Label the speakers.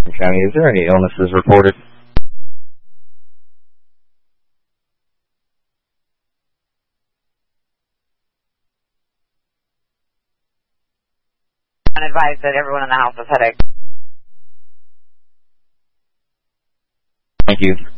Speaker 1: County, is there any illnesses reported?
Speaker 2: I'm advised that everyone in the house has headaches.
Speaker 1: Thank you.